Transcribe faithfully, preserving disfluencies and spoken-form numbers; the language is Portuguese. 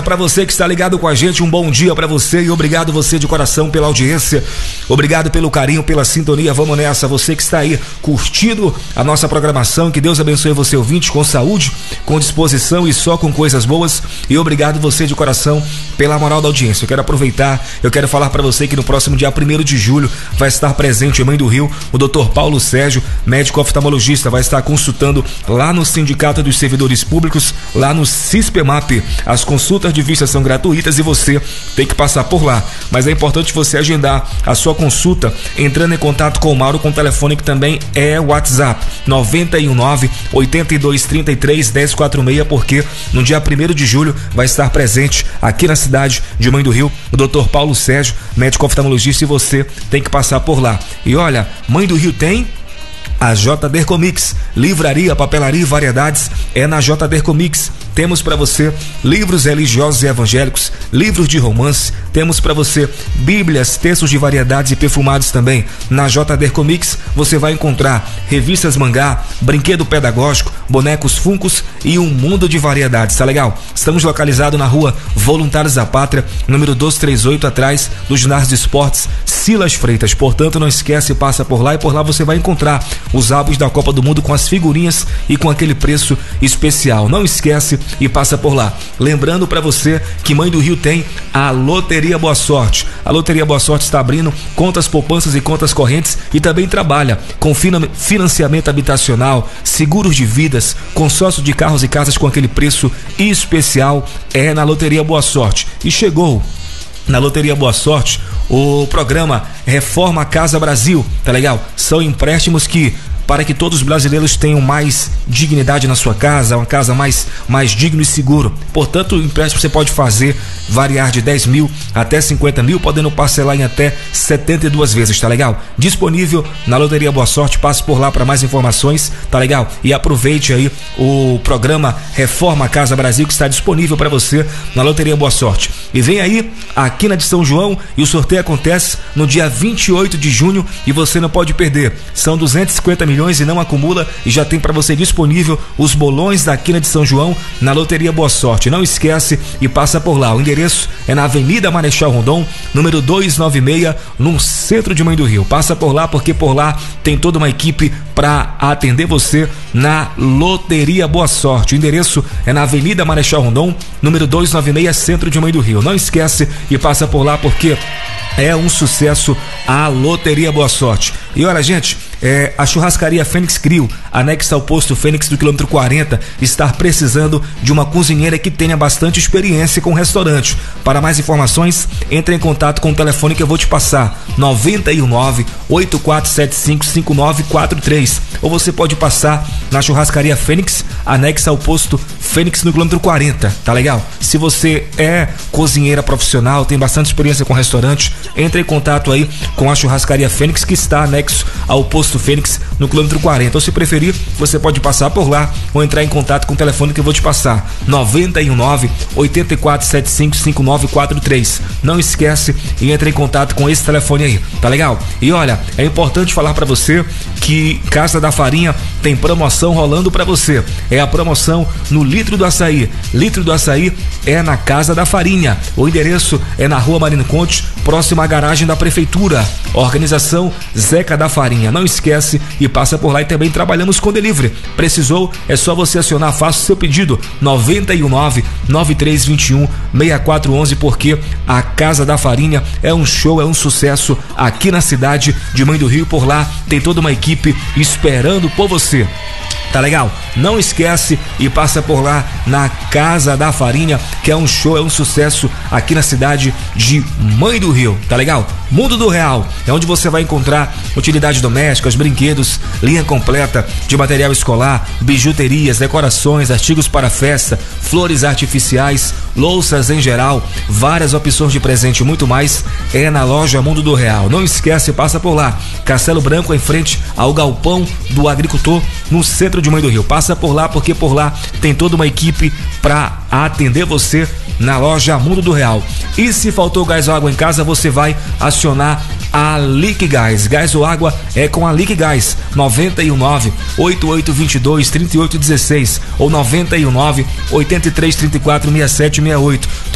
pra você que está ligado com a gente, um bom dia pra você e obrigado você de coração pela audiência, obrigado pelo carinho, pela sintonia. Vamos nessa, você que está aí curtindo a nossa programação, que Deus abençoe você ouvinte com saúde, com disposição e só com coisas boas, e obrigado você de coração pela moral da audiência. Eu quero aproveitar, eu quero falar pra você que no próximo dia primeiro de julho vai estar presente em Mãe do Rio o doutor Paulo Sérgio, médico oftalmologista, vai estar consultando lá no Sindicato dos Servidores Públicos, lá no CISPEMAP. As consultas de vista são gratuitas e você tem que passar por lá, mas é importante você agendar a sua consulta entrando em contato com o Mauro com o telefone que também é WhatsApp nove um nove, oito dois três três, um zero quatro seis, porque no dia primeiro de julho vai estar presente aqui na cidade de Mãe do Rio o doutor Paulo Sérgio, médico oftalmologista, e você tem que passar por lá. E olha, Mãe do Rio tem a J D Comics, livraria, papelaria e variedades é na J D Comics. Temos para você livros religiosos e evangélicos, livros de romance, temos para você bíblias, textos de variedades e perfumados também. Na J D Comics você vai encontrar revistas mangá, brinquedo pedagógico, bonecos Funkos e um mundo de variedades, tá legal? Estamos localizados na rua Voluntários da Pátria, número duzentos e trinta e oito, atrás do ginásio de esportes Silas Freitas. Portanto, não esquece, passa por lá e por lá você vai encontrar os álbuns da Copa do Mundo com as figurinhas e com aquele preço especial. Não esquece e passa por lá. Lembrando para você que Mãe do Rio tem a Loteria Boa Sorte. A Loteria Boa Sorte está abrindo contas poupanças e contas correntes e também trabalha com financiamento habitacional, seguros de vidas, consórcio de carros e casas com aquele preço especial. É na Loteria Boa Sorte. E chegou na Loteria Boa Sorte o programa Reforma Casa Brasil, tá legal? São empréstimos que para que todos os brasileiros tenham mais dignidade na sua casa, uma casa mais, mais digno e seguro. Portanto, o empréstimo você pode fazer variar de dez mil até cinquenta mil, podendo parcelar em até setenta e duas vezes, tá legal? Disponível na Loteria Boa Sorte, passe por lá para mais informações, tá legal? E aproveite aí o programa Reforma Casa Brasil, que está disponível para você na Loteria Boa Sorte. E vem aí a Quina de São João e o sorteio acontece no dia vinte e oito de junho e você não pode perder. São duzentos e cinquenta milhões e não acumula, e já tem para você disponível os bolões da Quina de São João na Loteria Boa Sorte. Não esquece e passa por lá. O endereço é na Avenida Marechal Rondon, número duzentos e noventa e seis, no centro de Mãe do Rio. Passa por lá porque por lá tem toda uma equipe para atender você na Loteria Boa Sorte. O endereço é na Avenida Marechal Rondon, número duzentos e noventa e seis, centro de Mãe do Rio. Não esquece e passa por lá porque é um sucesso a Loteria Boa Sorte. E olha, gente, é, a churrascaria Fênix Grill, anexa ao posto Fênix do quilômetro quarenta, está precisando de uma cozinheira que tenha bastante experiência com restaurante. Para mais informações, entre em contato com o telefone que eu vou te passar, nove um nove, oito quatro sete cinco, cinco nove quatro três. Ou você pode passar na churrascaria Fênix, anexa ao posto Fênix no quilômetro quarenta, tá legal? Se você é cozinheira profissional, tem bastante experiência com restaurante, entre em contato aí com a churrascaria Fênix, que está anexo ao posto Fênix no quilômetro quarenta. Ou se preferir, você pode passar por lá ou entrar em contato com o telefone que eu vou te passar, nove um nove, oito quatro sete cinco, cinco nove quatro três. Não esquece e entre em contato com esse telefone aí, tá legal? E olha, é importante falar para você que Casa da Farinha tem promoção rolando para você. É a promoção no litro do açaí. Litro do açaí é na Casa da Farinha. O endereço é na Rua Marino Conte, próximo à garagem da prefeitura. Organização Zeca da Farinha. Não esquece e passa por lá, e também trabalhamos com delivery. Precisou? É só você acionar, faça o seu pedido, nove um nove, nove três dois um, seis quatro um um, porque a Casa da Farinha é um show, é um sucesso aqui na cidade de Mãe do Rio. Por lá tem toda uma equipe esperando por você. Tá legal? Não esquece e passa por lá na Casa da Farinha, que é um show, é um sucesso aqui na cidade de Mãe do Rio, tá legal? Mundo do Real é onde você vai encontrar utilidades domésticas, brinquedos, linha completa de material escolar, bijuterias, decorações, artigos para festa, flores artificiais, louças em geral, várias opções de presente e muito mais é na loja Mundo do Real. Não esquece, passa por lá. Castelo Branco, em frente ao Galpão do Agricultor, no centro de Mãe do Rio. Passa por lá porque por lá tem toda uma equipe para atender você na loja Mundo do Real. E se faltou gás ou água em casa, você vai acionar a Liquigás. Gás ou água é com a Liquigás. nove um nove, oito oito dois dois, três oito um seis ou nove um nove, oito três três quatro, seis sete seis oito.